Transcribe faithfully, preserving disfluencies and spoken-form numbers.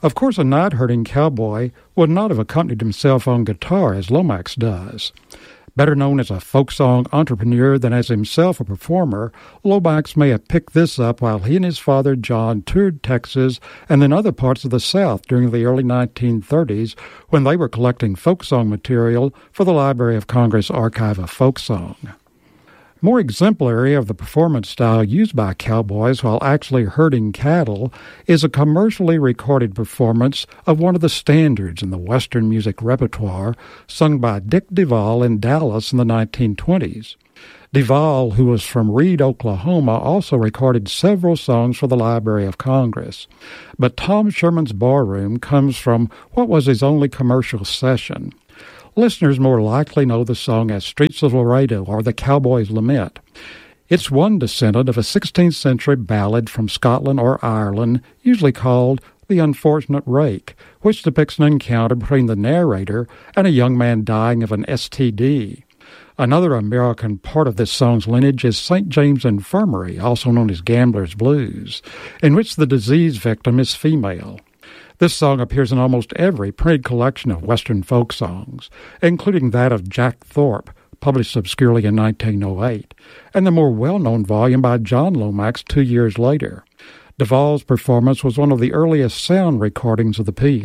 Of course, a night-herding cowboy would not have accompanied himself on guitar as Lomax does. Better known as a folk song entrepreneur than as himself a performer, Lomax may have picked this up while he and his father John toured Texas and then other parts of the South during the early nineteen thirties when they were collecting folk song material for the Library of Congress Archive of Folk Song. More exemplary of the performance style used by cowboys while actually herding cattle is a commercially recorded performance of one of the standards in the Western music repertoire, sung by Dick Duvall in Dallas in the nineteen twenties. Duvall, who was from Reed, Oklahoma, also recorded several songs for the Library of Congress. But Tom Sherman's Barroom comes from what was his only commercial session. Listeners more likely know the song as Streets of Laredo or The Cowboy's Lament. It's one descendant of a sixteenth century ballad from Scotland or Ireland, usually called The Unfortunate Rake, which depicts an encounter between the narrator and a young man dying of an S T D. Another American part of this song's lineage is Saint James Infirmary, also known as Gambler's Blues, in which the disease victim is female. This song appears in almost every printed collection of Western folk songs, including that of Jack Thorpe, published obscurely in nineteen oh eight, and the more well-known volume by John Lomax two years later. Duvall's performance was one of the earliest sound recordings of the piece.